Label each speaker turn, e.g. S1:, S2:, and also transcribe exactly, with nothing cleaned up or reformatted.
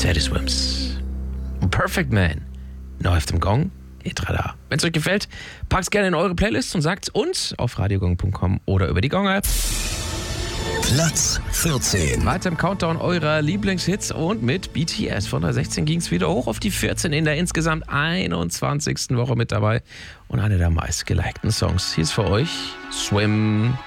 S1: Teddy Swims. Perfect Man. Neu auf dem Gong. Etrada. Wenn es euch gefällt, packt es gerne in eure Playlist und sagt uns auf radiogong punkt com oder über die Gong-App.
S2: Platz vierzehn.
S1: Weiter im Countdown eurer Lieblingshits und mit B T S. Von der sechzehn ging es wieder hoch auf die vierzehn in der insgesamt einundzwanzigsten Woche mit dabei und einer der meistgelikten Songs. Hier ist für euch Swim.